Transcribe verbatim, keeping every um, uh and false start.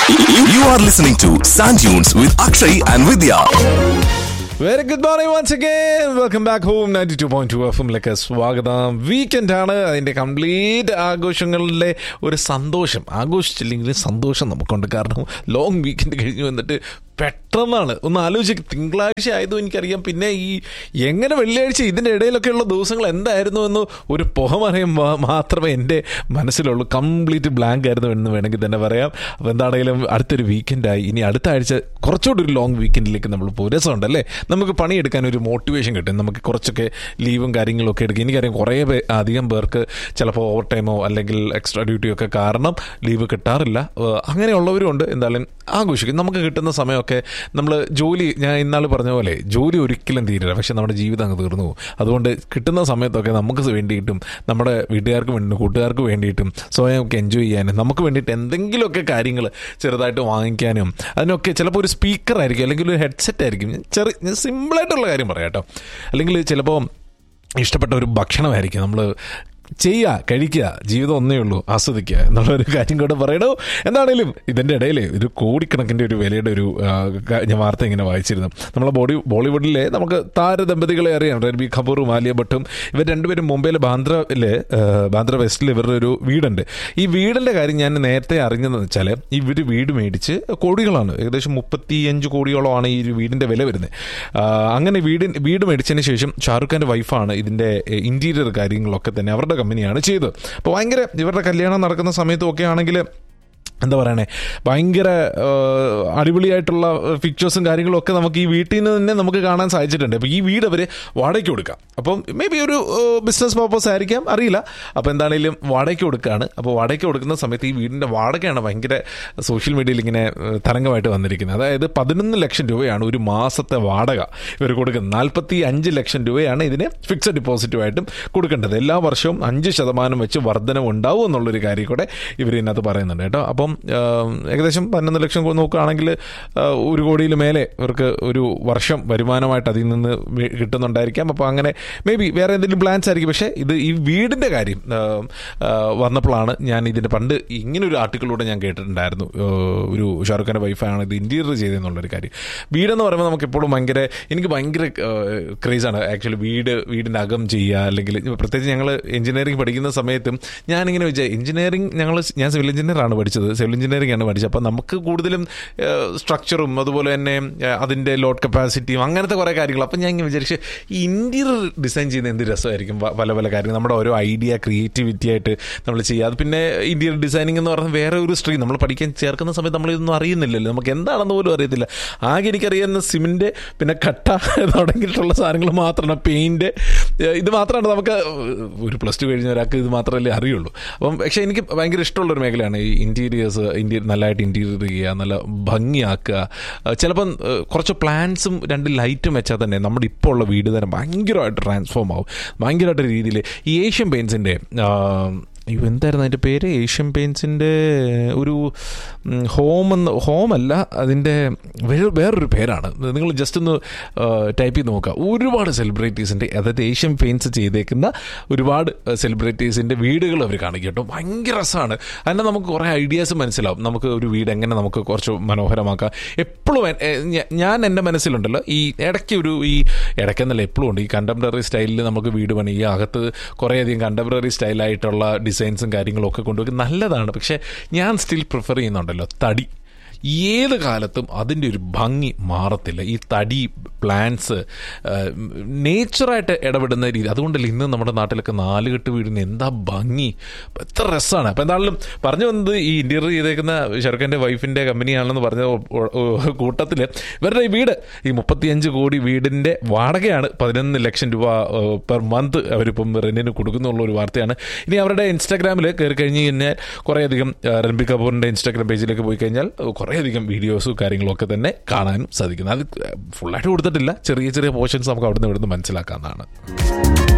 You are listening to Sand Dunes with Akshay and Vidya. Very good morning once again. Welcome back home. ninety-two point two F എമ്മിലേക്ക് സ്വാഗതം. Weekend ആണ്. അതിൻ്റെ complete ആഘോഷങ്ങളിലെ ഒരു സന്തോഷം, ആഘോഷിച്ചില്ലെങ്കിൽ സന്തോഷം നമുക്കുണ്ട്. കാരണം ലോങ് വീക്കെൻഡ് കഴിഞ്ഞു വന്നിട്ട് പെട്ടെന്നാണ് ഒന്ന് ആലോചിക്കുക. തിങ്കളാഴ്ച ആയതും എനിക്കറിയാം. പിന്നെ ഈ എങ്ങനെ വെള്ളിയാഴ്ച ഇതിൻ്റെ ഇടയിലൊക്കെയുള്ള ദിവസങ്ങൾ എന്തായിരുന്നു എന്ന് ഒരു പുഹമറിയം മാത്രമേ എൻ്റെ മനസ്സിലുള്ളൂ. കംപ്ലീറ്റ് ബ്ലാങ്ക് ആയിരുന്നു എന്ന് വേണമെങ്കിൽ തന്നെ പറയാം. അപ്പോൾ എന്താണെങ്കിലും അടുത്തൊരു വീക്കെൻഡായി. ഇനി അടുത്ത ആഴ്ച കുറച്ചുകൂടി ഒരു ലോങ് വീക്കെൻഡിലേക്ക് നമ്മൾ പോകും. രസമുണ്ടല്ലേ? നമുക്ക് പണിയെടുക്കാൻ ഒരു മോട്ടിവേഷൻ കിട്ടും. നമുക്ക് കുറച്ചൊക്കെ ലീവും കാര്യങ്ങളും ഒക്കെ എടുക്കും. എനിക്കറിയാം കുറേ പേ അധികം പേർക്ക് ചിലപ്പോൾ ഓവർ ടൈമോ അല്ലെങ്കിൽ എക്സ്ട്രാ ഡ്യൂട്ടിയോ ഒക്കെ കാരണം ലീവ് കിട്ടാറില്ല. അങ്ങനെയുള്ളവരും ഉണ്ട്. എന്തായാലും ആഘോഷിക്കും. നമുക്ക് കിട്ടുന്ന സമയമൊക്കെ നമ്മൾ ജോലി, ഞാൻ ഇന്നാൾ പറഞ്ഞ പോലെ ജോലി ഒരിക്കലും തീരില്ല, പക്ഷെ നമ്മുടെ ജീവിതം അങ്ങ് തീർന്നു പോകും. അതുകൊണ്ട് കിട്ടുന്ന സമയത്തൊക്കെ നമുക്ക് വേണ്ടിയിട്ടും നമ്മുടെ വീട്ടുകാർക്ക് വേണ്ടിയിട്ടും കൂട്ടുകാർക്ക് വേണ്ടിയിട്ടും സ്വയം ഒക്കെ എൻജോയ് ചെയ്യാനും നമുക്ക് വേണ്ടിയിട്ട് എന്തെങ്കിലുമൊക്കെ കാര്യങ്ങൾ ചെറുതായിട്ട് വാങ്ങിക്കാനും അതിനൊക്കെ ചിലപ്പോൾ ഒരു സ്പീക്കർ ആയിരിക്കും അല്ലെങ്കിൽ ഒരു ഹെഡ്സെറ്റ് ആയിരിക്കും. ചെറിയ സിമ്പിളായിട്ടുള്ള കാര്യം പറയാം കേട്ടോ. അല്ലെങ്കിൽ ചിലപ്പോൾ ഇഷ്ടപ്പെട്ട ഒരു ഭക്ഷണമായിരിക്കും. നമ്മൾ ചെയ്യുക, കഴിക്കുക, ജീവിതം ഒന്നേ ഉള്ളൂ, ആസ്വദിക്കുക എന്നുള്ളൊരു കാര്യം കൂടെ പറയണോ. എന്താണേലും ഇതിൻ്റെ ഇടയിൽ ഒരു കോടിക്കണക്കിൻ്റെ ഒരു വിലയുടെ ഒരു ഞാൻ വാർത്ത ഇങ്ങനെ വായിച്ചിരുന്നു. നമ്മളെ ബോഡി ബോളിവുഡിലെ നമുക്ക് താരദമ്പതികളെ അറിയാം. രൺബീർ കപൂറും ആലിയ ഭട്ടും. ഇവർ രണ്ടുപേരും മുംബൈയിലെ ബാന്ദ്രയിലെ ബാന്ദ്ര വെസ്റ്റിൽ ഇവരുടെ ഒരു വീടുണ്ട്. ഈ വീടിൻ്റെ കാര്യം ഞാൻ നേരത്തെ അറിഞ്ഞതെന്ന് വെച്ചാൽ ഇവർ വീട് മേടിച്ച് കോടികളാണ്, ഏകദേശം മുപ്പത്തിയഞ്ച് കോടിയോളമാണ് ഈ ഒരു വീടിൻ്റെ വില വരുന്നത്. അങ്ങനെ വീട് വീട് മേടിച്ചതിന് ശേഷം ഷാറുഖ് ഖാൻ്റെ വൈഫാണ് ഇതിൻ്റെ ഇൻറ്റീരിയർ കാര്യങ്ങളൊക്കെ തന്നെ അവരുടെ കമ്പനിയാണ് ചെയ്തത്. അപ്പോൾ ഭയങ്കര ഇവരുടെ കല്യാണം നടക്കുന്ന സമയത്തും ഒക്കെ ആണെങ്കിൽ എന്താ പറയണേ, ഭയങ്കര അടിപൊളിയായിട്ടുള്ള പിക്ചേഴ്സും കാര്യങ്ങളും ഒക്കെ നമുക്ക് ഈ വീട്ടിൽ നിന്ന് തന്നെ നമുക്ക് കാണാൻ സാധിച്ചിട്ടുണ്ട്. അപ്പോൾ ഈ വീട് അവർ വാടകയ്ക്ക് കൊടുക്കാം. അപ്പം മേ ബി ഒരു ബിസിനസ് പർപ്പസ് ആയിരിക്കാം, അറിയില്ല. അപ്പോൾ എന്താണെങ്കിലും വാടകയ്ക്ക് കൊടുക്കുകയാണ്. അപ്പോൾ വാടകയ്ക്ക് കൊടുക്കുന്ന സമയത്ത് ഈ വീടിൻ്റെ വാടകയാണ് ഭയങ്കര സോഷ്യൽ മീഡിയയിൽ ഇങ്ങനെ തരംഗമായിട്ട് വന്നിരിക്കുന്നത്. അതായത് പതിനൊന്ന് ലക്ഷം രൂപയാണ് ഒരു മാസത്തെ വാടക ഇവർ കൊടുക്കുന്നത്. നാൽപ്പത്തി അഞ്ച് ലക്ഷം രൂപയാണ് ഇതിന് ഫിക്സഡ് ഡിപ്പോസിറ്റുമായിട്ടും കൊടുക്കേണ്ടത്. എല്ലാ വർഷവും അഞ്ച് ശതമാനം വെച്ച് വർധനം ഉണ്ടാവും എന്നുള്ളൊരു കാര്യം കൂടെ ഇവർ ഇതിനകത്ത് പറയുന്നുണ്ട് കേട്ടോ. അപ്പം ഏകദേശം പതിനൊന്ന് ലക്ഷം നോക്കുകയാണെങ്കിൽ ഒരു കോടിയിൽ മേലെ ഇവർക്ക് ഒരു വർഷം വരുമാനമായിട്ട് അതിൽ നിന്ന് കിട്ടുന്നുണ്ടായിരിക്കാം. അപ്പോൾ അങ്ങനെ മേ ബി വേറെ എന്തെങ്കിലും പ്ലാൻസ് ആയിരിക്കും. പക്ഷേ ഇത് ഈ വീടിൻ്റെ കാര്യം വന്നപ്പോഴാണ് ഞാൻ ഇതിൻ്റെ പണ്ട് ഇങ്ങനൊരു ആർട്ടിക്കിളിലൂടെ ഞാൻ കേട്ടിട്ടുണ്ടായിരുന്നു. ഒരു ഷാറുഖ് ഖാൻ്റെ വൈഫാണ് ഇത് ഇൻറ്റീരിയർ ചെയ്തതെന്നുള്ളൊരു കാര്യം. വീടെന്ന് പറയുമ്പോൾ നമുക്ക് എപ്പോഴും ഭയങ്കര എനിക്ക് ഭയങ്കര ക്രേസാണ് ആക്ച്വലി വീട് വീടിൻ്റെ അകം ചെയ്യുക. അല്ലെങ്കിൽ പ്രത്യേകിച്ച് ഞങ്ങൾ എഞ്ചിനീയറിംഗ് പഠിക്കുന്ന സമയത്തും ഞാനിങ്ങനെ വിചാരിച്ചു, എഞ്ചിനീയറിംഗ് ഞങ്ങൾ ഞാൻ സിവിൽ എഞ്ചിനീയറാണ് പഠിച്ചത്, സിവിൽ എഞ്ചിനീയറിംഗ് ആണ് പഠിച്ചത്. അപ്പോൾ നമുക്ക് കൂടുതലും സ്ട്രക്ചറും അതുപോലെ തന്നെ അതിൻ്റെ ലോഡ് കപ്പാസിറ്റിയും അങ്ങനത്തെ കുറേ കാര്യങ്ങൾ. അപ്പം ഞാൻ ഇങ്ങനെ വിചാരിച്ചു ഈ ഇൻറ്റീരിയർ ഡിസൈൻ ചെയ്യുന്ന എന്ത് രസമായിരിക്കും. പല പല കാര്യങ്ങൾ നമ്മുടെ ഓരോ ഐഡിയ ക്രിയേറ്റിവിറ്റി ആയിട്ട് നമ്മൾ ചെയ്യുക. പിന്നെ ഇൻറ്റീരിയർ ഡിസൈനിങ് എന്ന് പറഞ്ഞാൽ വേറെ ഒരു സ്ട്രീം നമ്മൾ പഠിക്കാൻ ചേർക്കുന്ന സമയത്ത് നമ്മളിതൊന്നും അറിയുന്നില്ലല്ലോ, നമുക്ക് എന്താണെന്ന് പോലും അറിയത്തില്ല. ആകെ എനിക്കറിയാവുന്ന സിമെൻറ്റ് പിന്നെ കട്ട തുടങ്ങിയിട്ടുള്ള സാധനങ്ങൾ മാത്രമാണ്, പെയിൻറ്റ്, ഇത് മാത്രമാണ് നമുക്ക് ഒരു പ്ലസ് ടു കഴിഞ്ഞ ഒരാൾക്ക് ഇത് മാത്രമല്ലേ അറിയുള്ളൂ. അപ്പം പക്ഷേ എനിക്ക് ഭയങ്കര ഇഷ്ടമുള്ളൊരു മേഖലയാണ് ഈ ഇൻറ്റീരിയേഴ്സ്. ഇൻറ്റീരിയർ നല്ലതായിട്ട് ഇൻറ്റീരിയർ ചെയ്യുക, നല്ല ഭംഗിയാക്കുക. ചിലപ്പം കുറച്ച് പ്ലാൻസും രണ്ട് ലൈറ്റും വെച്ചാൽ തന്നെ നമ്മുടെ ഇപ്പോൾ ഉള്ള വീട് തന്നെ ഭയങ്കരമായിട്ട് ട്രാൻസ്ഫോം ആവും. ഭയങ്കരമായിട്ട് രീതിയിൽ ഈ ഏഷ്യൻ പെയിൻസിൻ്റെ ഇവ എന്തായിരുന്നു അതിൻ്റെ പേര്, ഏഷ്യൻ പെയിൻസിൻ്റെ ഒരു ഹോം എന്ന് ഹോമല്ല അതിൻ്റെ വേറെ വേറൊരു പേരാണ്. നിങ്ങൾ ജസ്റ്റ് ഒന്ന് ടൈപ്പ് ചെയ്ത് നോക്കുക. ഒരുപാട് സെലിബ്രിറ്റീസിൻ്റെ, അതായത് ഏഷ്യൻ പെയിൻറ്റ്സ് ചെയ്തേക്കുന്ന ഒരുപാട് സെലിബ്രിറ്റീസിൻ്റെ വീടുകൾ അവർ കാണിക്കും കേട്ടോ. ഭയങ്കര രസമാണ്. അതിന് നമുക്ക് കുറേ ഐഡിയാസ് മനസ്സിലാവും. നമുക്ക് ഒരു വീട് എങ്ങനെ നമുക്ക് കുറച്ച് മനോഹരമാക്കാം. എപ്പോഴും ഞാൻ എൻ്റെ മനസ്സിലുണ്ടല്ലോ ഈ ഇടയ്ക്ക് ഒരു ഈ ഇടയ്ക്കെന്നല്ല എപ്പോഴും ഉണ്ട് ഈ കണ്ടംപററി സ്റ്റൈലിൽ നമുക്ക് വീട് പണിയുക. അകത്ത് കുറേയധികം കണ്ടംപററി സ്റ്റൈലായിട്ടുള്ള ഡിസൈൻസും കാര്യങ്ങളും ഒക്കെ കൊണ്ടുപോയി നല്ലതാണ്. പക്ഷേ ഞാൻ സ്റ്റിൽ പ്രിഫർ ചെയ്യുന്നുണ്ടല്ലോ തടി. ഏത് കാലത്തും അതിൻ്റെ ഒരു ഭംഗി മാറത്തില്ല. ഈ തടി പ്ലാന്റ്സ് നേച്ചറായിട്ട് ഇടപെടുന്ന രീതി. അതുകൊണ്ടല്ലേ ഇന്ന് നമ്മുടെ നാട്ടിലൊക്കെ നാലുകെട്ട് വീടിന് എന്താ ഭംഗി, എത്ര രസമാണ്. അപ്പോൾ എന്തായാലും പറഞ്ഞു വന്നത് ഈ ഇൻറ്റീരിയർ ചെയ്തേക്കുന്ന ഷാറുഖ് ഖാൻ്റെ വൈഫിൻ്റെ കമ്പനിയാണെന്ന് പറഞ്ഞ കൂട്ടത്തിൽ ഇവരുടെ ഈ വീട് ഈ മുപ്പത്തിയഞ്ച് കോടി വീടിൻ്റെ വാടകയാണ് പതിനൊന്ന് ലക്ഷം രൂപ പെർ മന്ത് അവരിപ്പം റെൻറ്റിന് കൊടുക്കുന്നുള്ള ഒരു വാർത്തയാണ്. ഇനി അവരുടെ ഇൻസ്റ്റാഗ്രാമിൽ കയറി കഴിഞ്ഞ് കഴിഞ്ഞാൽ കുറേയധികം രൺബീർ കപൂറിൻ്റെ ഇൻസ്റ്റാഗ്രാം പേജിലേക്ക് പോയി കഴിഞ്ഞാൽ കുറേയധികം വീഡിയോസും കാര്യങ്ങളൊക്കെ തന്നെ കാണാനും സാധിക്കുന്നത്. അത് ഫുള്ളായിട്ട് കൊടുത്തിട്ടില്ല, ചെറിയ ചെറിയ പോർഷൻസ് നമുക്ക് അവിടുന്ന് ഇവിടുന്ന് മനസ്സിലാക്കാവുന്നതാണ്.